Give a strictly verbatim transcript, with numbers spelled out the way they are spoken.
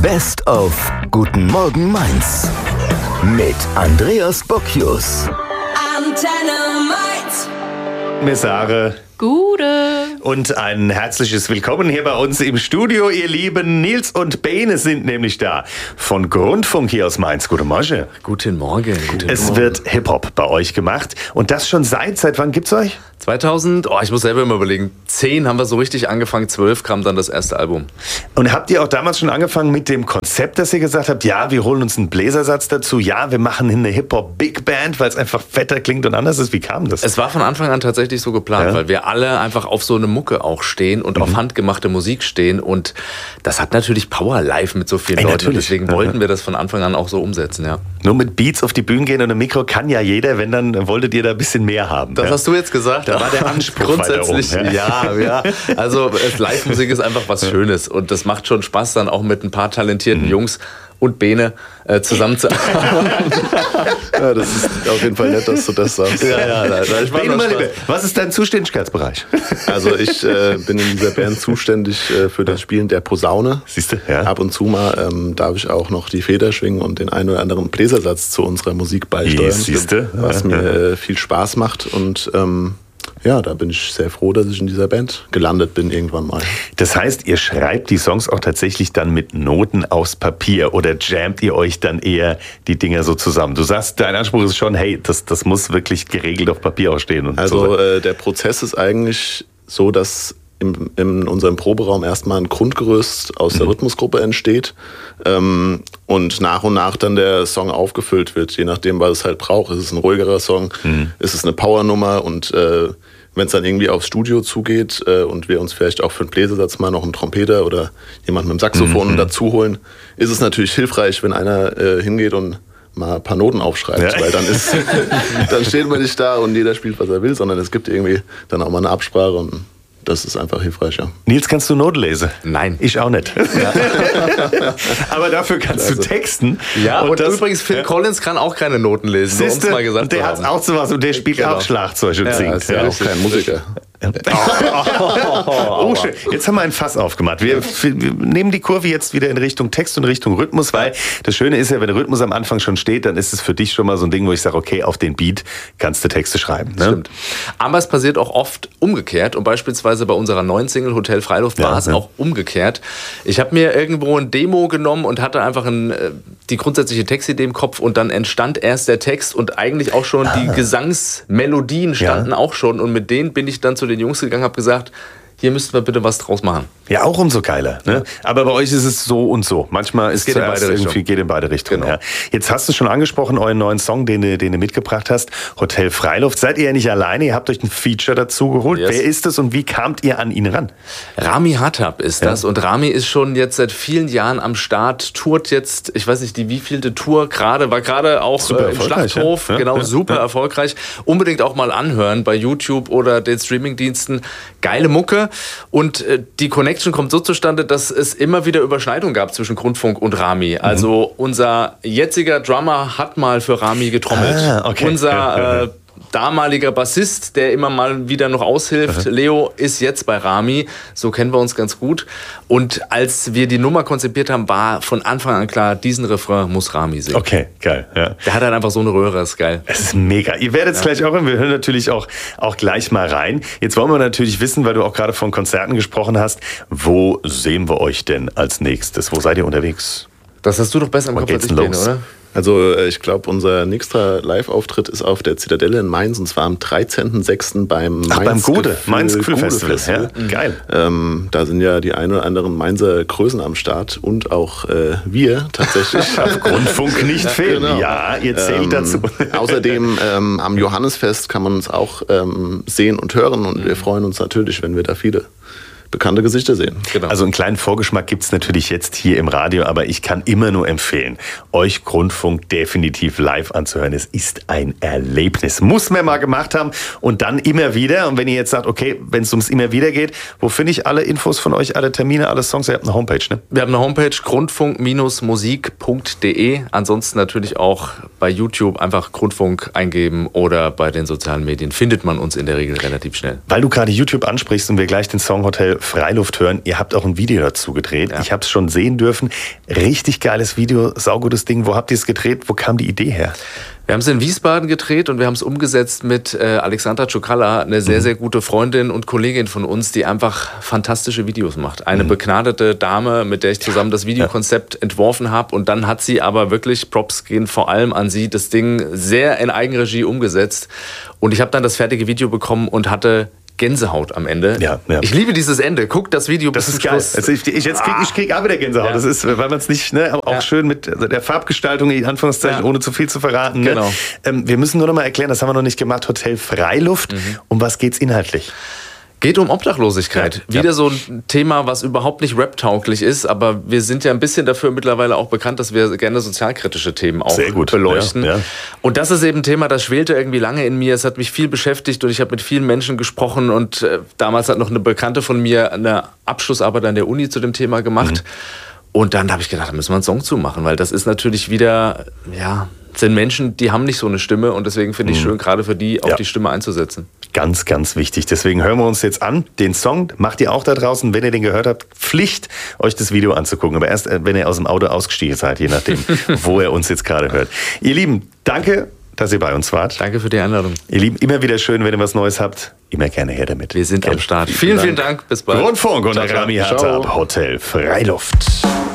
Best of Guten Morgen Mainz mit Andreas Bocchius. Antenne Mainz. Messare. Gute. Und ein herzliches Willkommen hier bei uns im Studio, ihr Lieben. Nils und Bene sind nämlich da. Von Grundfunk hier aus Mainz. Guten Morgen. Guten Morgen. Guten Es Morgen. wird Hip-Hop bei euch gemacht. Und das schon seit, seit wann gibt's euch? zweitausend, oh, ich muss selber immer überlegen, zehn haben wir so richtig angefangen, zwölf kam dann das erste Album. Und habt ihr auch damals schon angefangen mit dem Konzept, dass ihr gesagt habt, ja, wir holen uns einen Bläsersatz dazu, ja, wir machen eine Hip-Hop-Big-Band, weil es einfach fetter klingt und anders ist? Wie kam das? Es war von Anfang an tatsächlich so geplant, Ja. weil wir alle einfach auf so eine Mucke auch stehen und mhm. auf handgemachte Musik stehen und das hat natürlich Power live mit so vielen Ey, Leuten. natürlich. Deswegen Ja. wollten wir das von Anfang an auch so umsetzen, ja. Nur mit Beats auf die Bühne gehen und ein Mikro kann ja jeder, wenn dann wolltet ihr da ein bisschen mehr haben. Das ja? hast du jetzt gesagt. Da war der Anspruch Grundsätzlich, weiter oben, ja, ja. Also äh, Live-Musik ist einfach was Schönes und das macht schon Spaß, dann auch mit ein paar talentierten Mhm. Jungs und Bene äh, zusammenzuarbeiten. Ja, das ist auf jeden Fall nett, dass du das sagst. ja, ja, da, da ich Bene, mein Lieber, was ist dein Zuständigkeitsbereich? Also ich äh, bin in dieser Band zuständig äh, für das Spielen der Posaune. Siehst du, ja. Ab und zu mal ähm, darf ich auch noch die Feder schwingen und den einen oder anderen Bläsersatz zu unserer Musik beisteuern. Siehst du? Was Ja, mir ja. äh, viel Spaß macht und ähm, ja, da bin ich sehr froh, dass ich in dieser Band gelandet bin irgendwann mal. Das heißt, ihr schreibt die Songs auch tatsächlich dann mit Noten aufs Papier oder jammt ihr euch dann eher die Dinger so zusammen? Du sagst, dein Anspruch ist schon, hey, das, das muss wirklich geregelt auf Papier auch stehen. Und Also so. äh, der Prozess ist eigentlich so, dass im, in unserem Proberaum erstmal ein Grundgerüst aus der Mhm. Rhythmusgruppe entsteht ähm, und nach und nach dann der Song aufgefüllt wird, je nachdem, was es halt braucht. Ist es ein ruhigerer Song, Mhm. ist es eine Powernummer und äh, wenn es dann irgendwie aufs Studio zugeht äh, und wir uns vielleicht auch für einen Bläsersatz mal noch einen Trompeter oder jemand mit dem Saxophon Mhm. dazu holen, ist es natürlich hilfreich, wenn einer äh, hingeht und mal ein paar Noten aufschreibt, Ja. weil dann ist, dann steht man nicht da und jeder spielt, was er will, sondern es gibt irgendwie dann auch mal eine Absprache und das ist einfach hilfreich, ja. Nils, kannst du Noten lesen? Nein. Ich auch nicht. Aber dafür kannst du texten. Ja, und, das, übrigens, Phil ja. Collins kann auch keine Noten lesen, um es Siehste, mal gesagt und der zu hat haben. auch sowas und der spielt Genau. auch Schlagzeug und Ja, singt. ist ja Ja, auch kein Musiker. Oh, schön. Jetzt haben wir ein Fass aufgemacht. Wir, wir nehmen die Kurve jetzt wieder in Richtung Text und Richtung Rhythmus, weil das Schöne ist ja, wenn der Rhythmus am Anfang schon steht, dann ist es für dich schon mal so ein Ding, wo ich sage, okay, auf den Beat kannst du Texte schreiben. Ne? Stimmt. Aber es passiert auch oft umgekehrt und beispielsweise bei unserer neuen Single Hotel Freiluft war Ja, es ja. auch umgekehrt. Ich habe mir irgendwo ein Demo genommen und hatte einfach ein, äh, die grundsätzliche Textidee im Kopf und dann entstand erst der Text und eigentlich auch schon die Gesangsmelodien standen auch schon und mit denen bin ich dann zu den Jungs gegangen, habe gesagt, hier müssten wir bitte was draus machen. Ja, auch umso geiler. Ne? Aber bei euch ist es so und so. Manchmal ist geht in zuerst beide irgendwie Richtungen. geht in beide Richtungen. Genau. Ja. Jetzt hast du schon angesprochen, euren neuen Song, den du, den du mitgebracht hast, Hotel Freiluft. Seid ihr ja nicht alleine, ihr habt euch ein Feature dazu geholt. Yes. Wer ist es und wie kamt ihr an ihn ran? Rami Hattab ist das und Rami ist schon jetzt seit vielen Jahren am Start, tourt jetzt, ich weiß nicht, die wievielte Tour gerade, war gerade auch Super äh, im erfolgreich, Schlachthof, ja. Ja, genau, ja, super ja. erfolgreich. Unbedingt auch mal anhören bei YouTube oder den Streamingdiensten. Geile Mucke und äh, die Connection kommt so zustande, dass es immer wieder Überschneidungen gab zwischen Grundfunk und Rami. Also unser jetziger Drummer hat mal für Rami getrommelt. Ah, okay. Unser Ja, ja, ja. äh, damaliger Bassist, der immer mal wieder noch aushilft, Leo, ist jetzt bei Rami. So kennen wir uns ganz gut. Und als wir die Nummer konzipiert haben, war von Anfang an klar, diesen Refrain muss Rami singen. Okay, geil. Ja. Der hat halt einfach so eine Röhre, ist geil. Es ist mega. Ihr werdet es gleich auch hören. Wir hören natürlich auch, auch gleich mal rein. Jetzt wollen wir natürlich wissen, weil du auch gerade von Konzerten gesprochen hast, wo sehen wir euch denn als nächstes? Wo seid ihr unterwegs? Das hast du doch besser im Wann Kopf als geht's ich, denn Bene, los? oder? Also äh, ich glaube, unser nächster Live-Auftritt ist auf der Zitadelle in Mainz und zwar am dreizehnten sechsten beim Ach, beim Gute, Gefühl- Mainz Gefühl Gute Festival. Ja, geil. Ähm, da sind ja die ein oder anderen Mainzer Größen am Start und auch äh, wir tatsächlich. Auf Grundfunk nicht fehlen. Genau. Ja, ihr zählt Ähm, dazu. Außerdem ähm, am Johannesfest kann man uns auch ähm, sehen und hören und wir freuen uns natürlich, wenn wir da viele bekannte Gesichter sehen. Genau. Also einen kleinen Vorgeschmack gibt es natürlich jetzt hier im Radio, aber ich kann immer nur empfehlen, euch Grundfunk definitiv live anzuhören. Es ist ein Erlebnis. Muss man mal gemacht haben und dann immer wieder. Und wenn ihr jetzt sagt, okay, wenn es ums immer wieder geht, wo finde ich alle Infos von euch, alle Termine, alle Songs? Ihr habt eine Homepage, ne? Wir haben eine Homepage, grundfunk musik punkt de. Ansonsten natürlich auch bei YouTube einfach Grundfunk eingeben oder bei den sozialen Medien findet man uns in der Regel relativ schnell. Weil du gerade YouTube ansprichst und wir gleich den Song Hotel Hotel Freiluft hören. Ihr habt auch ein Video dazu gedreht. Ja. Ich habe es schon sehen dürfen. Richtig geiles Video, saugutes Ding. Wo habt ihr es gedreht? Wo kam die Idee her? Wir haben es in Wiesbaden gedreht und wir haben es umgesetzt mit äh, Alexandra Czukala, eine sehr, sehr gute Freundin und Kollegin von uns, die einfach fantastische Videos macht. Eine mhm. begnadete Dame, mit der ich zusammen das Videokonzept ja. entworfen habe. Und dann hat sie aber wirklich, Props gehen vor allem an sie, das Ding sehr in Eigenregie umgesetzt. Und ich habe dann das fertige Video bekommen und hatte Gänsehaut am Ende. Ja, ja. Ich liebe dieses Ende. Guckt das Video bis Das ist zum geil. Schluss. Also ich, ich, jetzt krieg, ich krieg auch wieder Gänsehaut. Ja. Das ist, weil man es nicht, ne, auch Ja. schön mit der Farbgestaltung, in Anführungszeichen, Ja. ohne zu viel zu verraten. Ne? Genau. Ähm, wir müssen nur noch mal erklären, das haben wir noch nicht gemacht, Hotel Freiluft. Mhm. Um was geht's inhaltlich? Geht um Obdachlosigkeit. Ja, Wieder ja. so ein Thema, was überhaupt nicht rap-tauglich ist, aber wir sind ja ein bisschen dafür mittlerweile auch bekannt, dass wir gerne sozialkritische Themen auch Sehr gut. beleuchten. Ja, ja. Und das ist eben ein Thema, das schwelte irgendwie lange in mir. Es hat mich viel beschäftigt und ich habe mit vielen Menschen gesprochen und äh, damals hat noch eine Bekannte von mir eine Abschlussarbeit an der Uni zu dem Thema gemacht. Mhm. Und dann habe ich gedacht, da müssen wir einen Song zu machen, weil das ist natürlich wieder, ja, sind Menschen, die haben nicht so eine Stimme und deswegen finde ich Mhm. schön, gerade für die auch Ja. die Stimme einzusetzen. Ganz, ganz wichtig. Deswegen hören wir uns jetzt an, den Song. Macht ihr auch da draußen, wenn ihr den gehört habt, Pflicht, euch das Video anzugucken. Aber erst, wenn ihr aus dem Auto ausgestiegen seid, je nachdem, wo ihr uns jetzt gerade hört. Ihr Lieben, danke, dass ihr bei uns wart. Danke für die Einladung. Ihr Lieben, immer wieder schön, wenn ihr was Neues habt. Immer gerne her damit. Wir sind Gell? am Start. Vielen, vielen Dank. Bis bald. Rundfunk und Ciao, ciao. Rami Ciao. Harzer ab Hotel Freiluft.